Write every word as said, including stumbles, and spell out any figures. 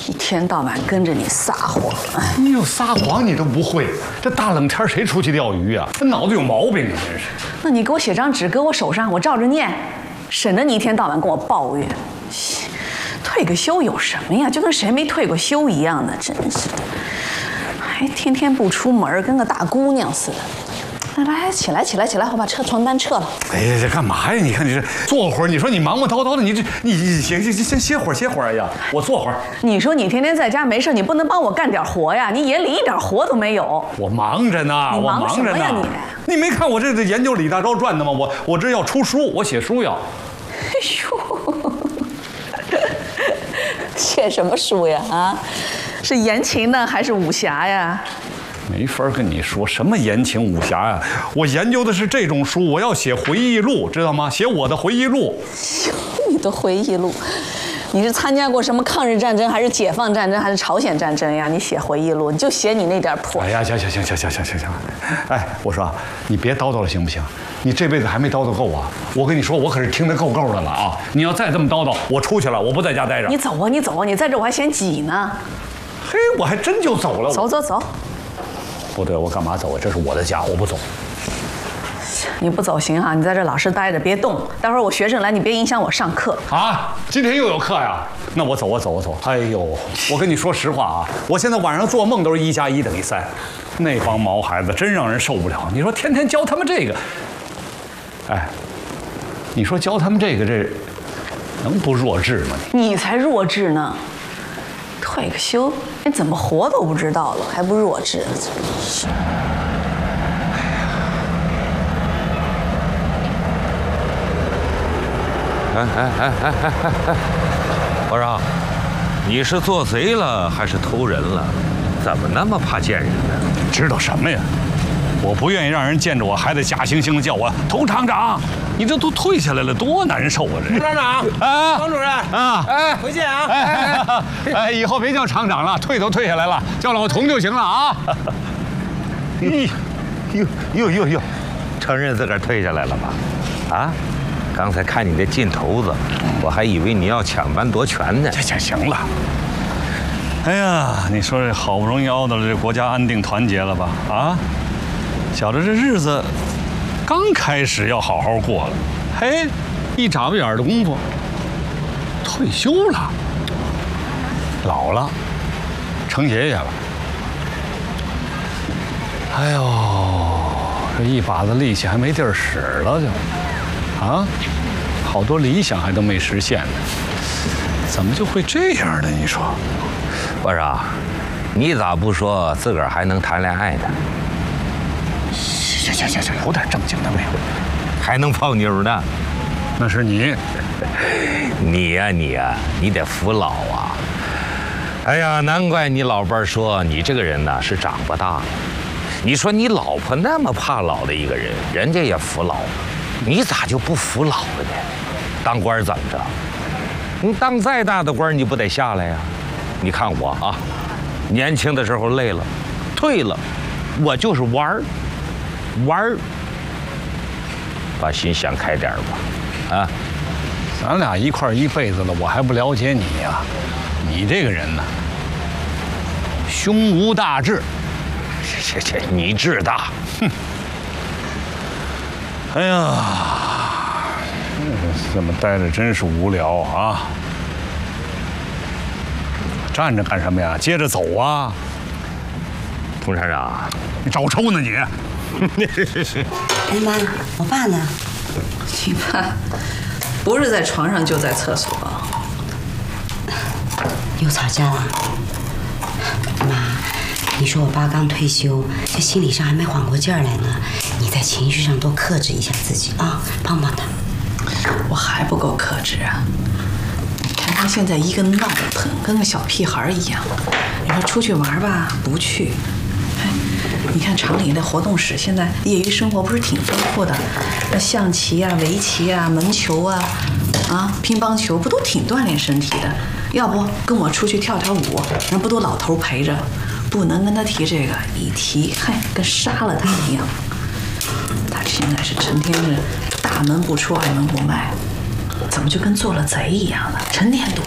一天到晚跟着你撒谎。 你有撒谎你都不会，这大冷天谁出去钓鱼啊？这脑子有毛病啊！真是。 那你给我写张纸，搁我手上，我照着念，省得你一天到晚跟我抱怨。退个休有什么呀？就跟谁没退过休一样的，真是的。还天天不出门，跟个大姑娘似的。来来，起来起来起来，我把车床单撤了。 哎呀，这干嘛呀？你看你这坐会儿，你说你忙忙叨叨的，你这你你行行行，先歇会儿歇会儿。哎呀，我坐会儿。 你说你天天在家没事，你不能帮我干点活呀？你眼里一点活都没有。 我忙着呢， 你忙什么呀你？ 你没看我这这研究李大钊传的吗？我我这要出书，我写书要。 哎呦，写什么书呀？啊，是言情呢还是武侠呀？ 没法跟你说什么言情武侠呀、啊，我研究的是这种书，我要写回忆录，知道吗？写我的回忆录。 你的回忆录，你是参加过什么抗日战争，还是解放战争，还是朝鲜战争呀？你写回忆录，你就写你那点破。 哎呀，行行行行行行行行，哎，我说你别叨叨了，行不行？你这辈子还没叨叨够啊！我跟你说，我可是听得够够的了啊！你要再这么叨叨，我出去了，我不在家待着。 你走啊，你走啊，你在这我还嫌挤呢。 嘿，我还真就走了。 走走走。 不对，我干嘛走啊？这是我的家，我不走。 你不走行哈，你在这老实待着，别动。待会儿我学生来，你别影响我上课啊！今天又有课呀？那我走，我走，我走。哎呦，我跟你说实话啊，我现在晚上做梦都是一加一等于三，那帮毛孩子真让人受不了。你说天天教他们这个，哎，你说教他们这个，这能不弱智吗？ 你才弱智呢！退个休，连怎么活都不知道了，还不弱智？ 哎哎哎哎哎哎哎！我说，你是做贼了还是偷人了？怎么那么怕见人呢？ 知道什么呀？我不愿意让人见着我孩子假惺惺的叫我佟厂长。你这都退下来了，多难受啊！这佟厂长啊，方主任啊， 哎，回见啊！哎哎哎，以后别叫厂长了，退都退下来了，叫老佟就行了啊！ 咦，哟哟哟哟，承认自个儿退下来了吧？啊，刚才看你那劲头子，我还以为你要抢班夺权呢。 行行行了。哎呀，你说这好不容易熬到了这国家安定团结了吧？啊，觉着这日子刚开始要好好过了，嘿，一眨巴眼的功夫，退休了，老了，成爷爷了。哎呦，这一把子力气还没地儿使了就，啊，好多理想还都没实现呢，怎么就会这样呢？你说？ 我说，你咋不说自个儿还能谈恋爱呢？ 行行行行，有点正经的没有？ 还能泡妞呢？ 那是你， 你呀、啊、你呀、啊，你得服老啊！哎呀，难怪你老伴说你这个人呢是长不大。你说你老婆那么怕老的一个人，人家也服老，你咋就不服老了呢？当官怎么着？你当再大的官，你不得下来呀？你看我啊，年轻的时候累了，退了，我就是玩儿，玩儿，把心想开点吧，啊！ 咱俩一块一辈子了，我还不了解你呀？你这个人呢，胸无大志。 这这你志大，哼！ 哎呀，这么待着真是无聊啊！站着干什么呀？接着走啊！ 佟厂长， 你找抽呢你？ 哎妈，我爸呢？ 你爸不是在床上就在厕所。 又吵架了？妈，你说我爸刚退休，这心理上还没缓过劲儿来呢，你在情绪上多克制一下自己啊，帮帮他。 我还不够克制啊！看他现在一个闹腾，跟个小屁孩一样。你说出去玩吧，不去。哎，你看厂里的活动室现在业余生活不是挺丰富的，那象棋啊、围棋啊、门球啊、啊乒乓球，不都挺锻炼身体的？要不跟我出去跳跳舞，人不都老头陪着？不能跟他提这个，一提，嗨，跟杀了他一样。他现在是成天是大门不出二门不迈，怎么就跟做了贼一样了？成天躲